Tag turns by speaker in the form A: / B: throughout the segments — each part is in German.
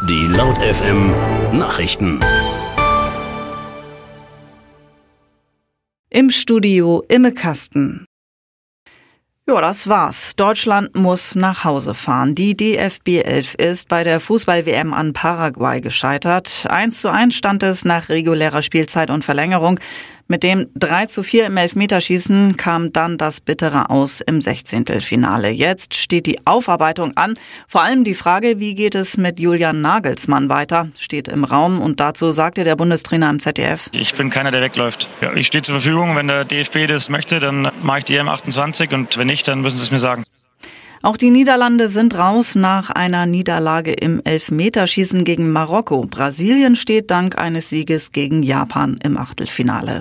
A: Die Laut FM Nachrichten.
B: Im Studio Imme Kasten. Ja, das war's. Deutschland muss nach Hause fahren. Die DFB 11 ist bei der Fußball-WM an Paraguay gescheitert. 1:1 stand es nach regulärer Spielzeit und Verlängerung. Mit dem 3:4 im Elfmeterschießen kam dann das bittere Aus im 16. Jetzt steht die Aufarbeitung an. Vor allem die Frage, wie geht es mit Julian Nagelsmann weiter, steht im Raum. Und dazu sagte der Bundestrainer im ZDF:
C: Ich bin keiner, der wegläuft. Ja, ich stehe zur Verfügung. Wenn der DFB das möchte, dann mache ich die EM28. Und wenn nicht, dann müssen sie es mir sagen.
B: Auch die Niederlande sind raus nach einer Niederlage im Elfmeterschießen gegen Marokko. Brasilien steht dank eines Sieges gegen Japan im Achtelfinale.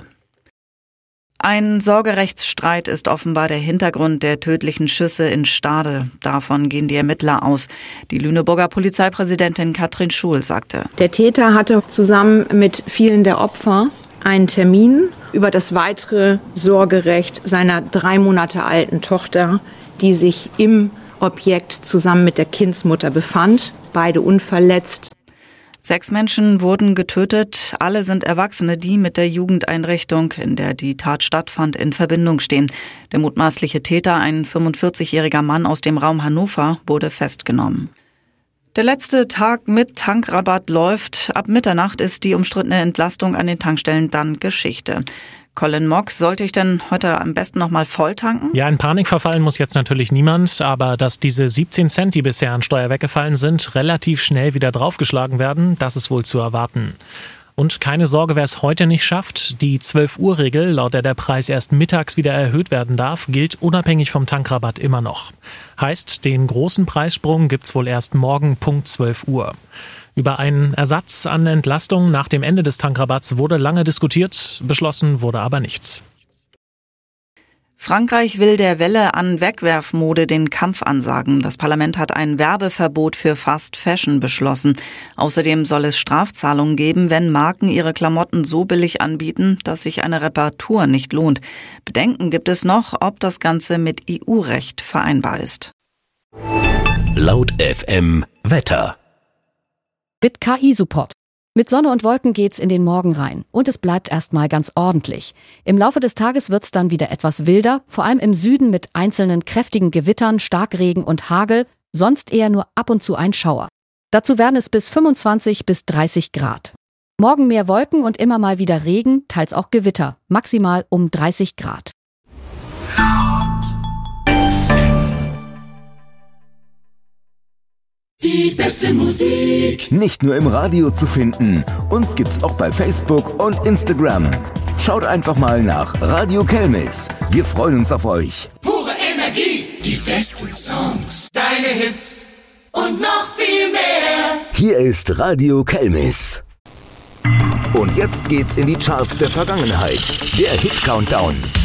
B: Ein Sorgerechtsstreit ist offenbar der Hintergrund der tödlichen Schüsse in Stade. Davon gehen die Ermittler aus. Die Lüneburger Polizeipräsidentin Katrin Schul sagte:
D: Der Täter hatte zusammen mit vielen der Opfer einen Termin über das weitere Sorgerecht seiner 3 Monate alten Tochter, die sich im Objekt zusammen mit der Kindsmutter befand, beide unverletzt.
B: 6 Menschen wurden getötet. Alle sind Erwachsene, die mit der Jugendeinrichtung, in der die Tat stattfand, in Verbindung stehen. Der mutmaßliche Täter, ein 45-jähriger Mann aus dem Raum Hannover, wurde festgenommen. Der letzte Tag mit Tankrabatt läuft. Ab Mitternacht ist die umstrittene Entlastung an den Tankstellen dann Geschichte. Colin Mock, sollte ich denn heute am besten noch mal voll tanken?
E: Ja, in Panik verfallen muss jetzt natürlich niemand, aber dass diese 17 Cent, die bisher an Steuer weggefallen sind, relativ schnell wieder draufgeschlagen werden, das ist wohl zu erwarten. Und keine Sorge, wer es heute nicht schafft. Die 12-Uhr-Regel, laut der Preis erst mittags wieder erhöht werden darf, gilt unabhängig vom Tankrabatt immer noch. Heißt, den großen Preissprung gibt's wohl erst morgen Punkt 12 Uhr. Über einen Ersatz an Entlastung nach dem Ende des Tankrabatts wurde lange diskutiert, beschlossen wurde aber nichts.
B: Frankreich will der Welle an Wegwerfmode den Kampf ansagen. Das Parlament hat ein Werbeverbot für Fast Fashion beschlossen. Außerdem soll es Strafzahlungen geben, wenn Marken ihre Klamotten so billig anbieten, dass sich eine Reparatur nicht lohnt. Bedenken gibt es noch, ob das Ganze mit EU-Recht vereinbar ist.
A: Laut FM Wetter.
F: Mit KI-Support. Mit Sonne und Wolken geht's in den Morgen rein. Und es bleibt erstmal ganz ordentlich. Im Laufe des Tages wird's dann wieder etwas wilder, vor allem im Süden mit einzelnen kräftigen Gewittern, Starkregen und Hagel, sonst eher nur ab und zu ein Schauer. Dazu werden es bis 25 bis 30 Grad. Morgen mehr Wolken und immer mal wieder Regen, teils auch Gewitter, maximal um 30 Grad.
G: Die beste Musik.
H: Nicht nur im Radio zu finden. Uns gibt's auch bei Facebook und Instagram. Schaut einfach mal nach Radio Kelmis. Wir freuen uns auf euch.
G: Pure Energie. Die besten Songs. Deine Hits. Und noch viel mehr.
H: Hier ist Radio Kelmis. Und jetzt geht's in die Charts der Vergangenheit. Der Hit-Countdown.